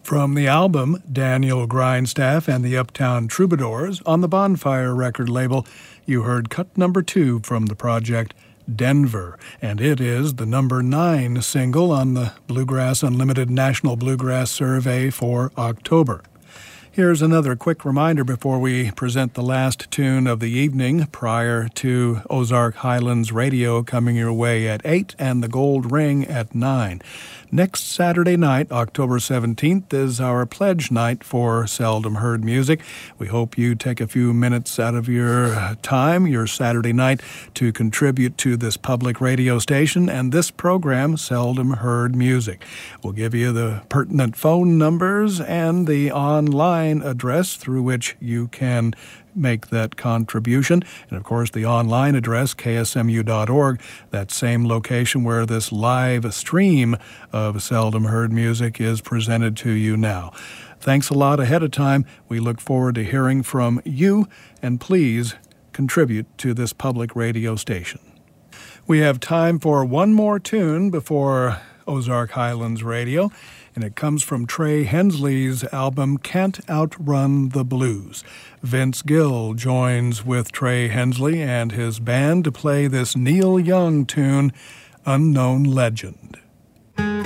From the album, Daniel Grindstaff and the Uptown Troubadours on the Bonfire record label, you heard cut number 2 from the project, Denver, and it is the number 9 single on the Bluegrass Unlimited National Bluegrass Survey for October. Here's another quick reminder before we present the last tune of the evening prior to Ozark Highlands Radio coming your way at 8 and the Gold Ring at 9. Next Saturday night, October 17th, is our pledge night for Seldom Heard Music. We hope you take a few minutes out of your time, your Saturday night, to contribute to this public radio station and this program, Seldom Heard Music. We'll give you the pertinent phone numbers and the online address through which you can make that contribution. And of course, the online address, ksmu.org, that same location where this live stream of Seldom Heard Music is presented to you now. Thanks a lot ahead of time. We look forward to hearing from you, and please contribute to this public radio station. We have time for one more tune before Ozark Highlands Radio, and it comes from Trey Hensley's album Can't Outrun the Blues. Vince Gill joins with Trey Hensley and his band to play this Neil Young tune, Unknown Legend.